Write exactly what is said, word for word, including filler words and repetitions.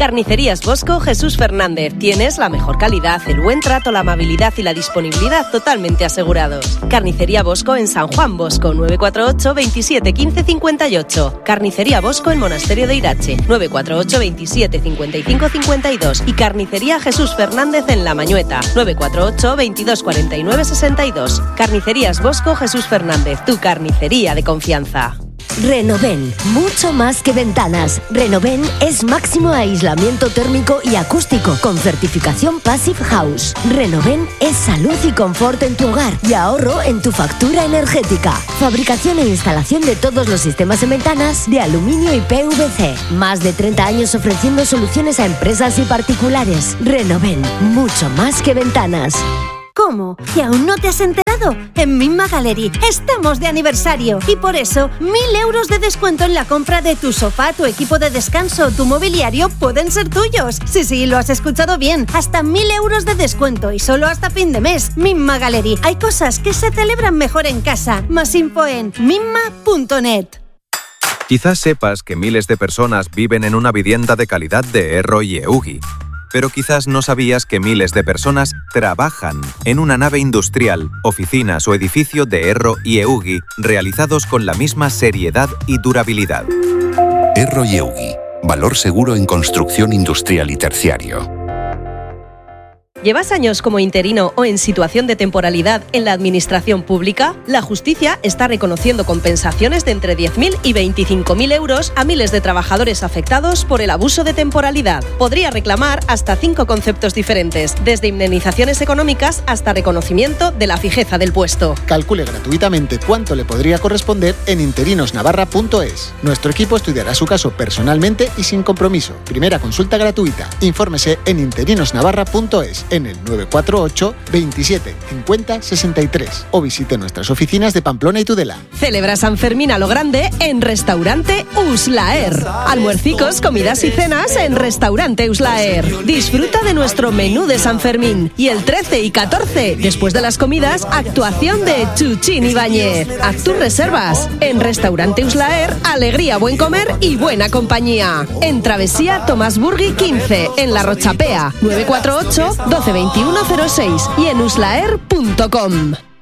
Carnicerías Bosco Jesús Fernández. Tienes la mejor calidad, el buen trato, la amabilidad y la disponibilidad totalmente asegurados. Carnicería Bosco en San Juan Bosco, nueve cuatro ocho, veintisiete, quince, cincuenta y ocho. Carnicería Bosco en Monasterio de Irache, nueve cuatro ocho, veintisiete, cincuenta y cinco, cincuenta y dos. Y Carnicería Jesús Fernández en La Mañueta, nueve cuatro ocho, veintidós, cuarenta y nueve, sesenta y dos. Carnicerías Bosco Jesús Fernández, tu carnicería de confianza. Renoven, mucho más que ventanas. Renoven es máximo aislamiento térmico y acústico con certificación Passive House. Renoven es salud y confort en tu hogar y ahorro en tu factura energética. Fabricación e instalación de todos los sistemas en ventanas de aluminio y P V C. Más de treinta años ofreciendo soluciones a empresas y particulares. Renoven, mucho más que ventanas. ¿Cómo? ¿Que aún no te has enterado? En Minma Gallery estamos de aniversario y por eso mil euros de descuento en la compra de tu sofá, tu equipo de descanso o tu mobiliario pueden ser tuyos. Sí, sí, lo has escuchado bien. Hasta mil euros de descuento y solo hasta fin de mes. Minma Gallery. Hay cosas que se celebran mejor en casa. Más info en minma punto net. Quizás sepas que miles de personas viven en una vivienda de calidad de Erro y Eugi. Pero quizás no sabías que miles de personas trabajan en una nave industrial, oficinas o edificio de Erro y Eugi realizados con la misma seriedad y durabilidad. Erro y Eugi, valor seguro en construcción industrial y terciario. ¿Llevas años como interino o en situación de temporalidad en la administración pública? La justicia está reconociendo compensaciones de entre diez mil y veinticinco mil euros a miles de trabajadores afectados por el abuso de temporalidad. Podría reclamar hasta cinco conceptos diferentes, desde indemnizaciones económicas hasta reconocimiento de la fijeza del puesto. Calcule gratuitamente cuánto le podría corresponder en interinos navarra punto es. Nuestro equipo estudiará su caso personalmente y sin compromiso. Primera consulta gratuita. Infórmese en interinos navarra punto es. En el nueve cuatro ocho, veintisiete, cincuenta, sesenta y tres o visite nuestras oficinas de Pamplona y Tudela. Celebra San Fermín a lo grande en Restaurante Uslaer. Almuercicos, comidas y cenas en Restaurante Uslaer. Disfruta de nuestro menú de San Fermín y el trece y catorce, después de las comidas, actuación de Chuchín Ibáñez. Haz tus reservas en Restaurante Uslaer, alegría, buen comer y buena compañía. En Travesía Tomás Burgui quince, en La Rochapea, nueve cuatro ocho, doce veintiuno cero seis y en uslaer punto com.